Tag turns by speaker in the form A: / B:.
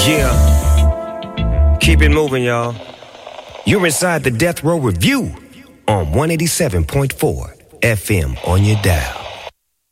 A: Yeah. Keep it moving, y'all. You're inside the Death Row Review on 187.4 FM on your dial.